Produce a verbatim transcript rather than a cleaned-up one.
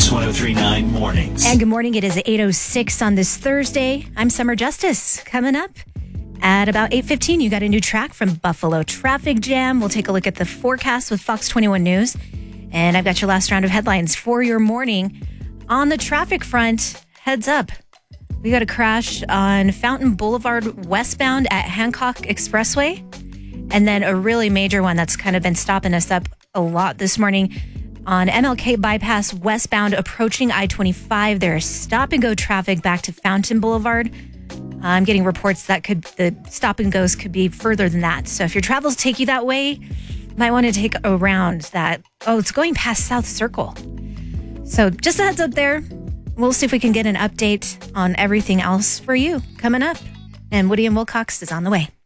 Fox one oh three point nine Mornings. And good morning. It is eight oh six on this Thursday. I'm Summer Justice. Coming up at about eight fifteen, you got a new track from Buffalo Traffic Jam. We'll take a look at the forecast with Fox twenty-one News. And I've got your last round of headlines for your morning. On the traffic front, heads up. We got a crash on Fountain Boulevard westbound at Hancock Expressway. And then a really major one that's kind of been stopping us up a lot this morning on M L K Bypass westbound approaching I twenty-five. There's stop and go traffic back to Fountain Boulevard. I'm getting reports that could the stop and goes could be further than that. So if your travels take you that way, you might want to take around that. Oh, it's going past South Circle. So just a heads up there. We'll see if we can get an update on everything else for you coming up. And Woody and Wilcox is on the way.